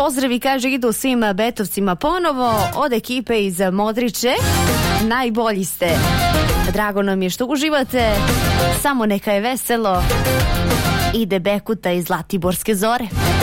Pozdravi, kaže, idu svim betovcima ponovo od ekipe iz Modriče. Najbolji ste. Drago nam je što uživate. Samo neka je veselo. Ide Bekuta iz Zlatiborske zore.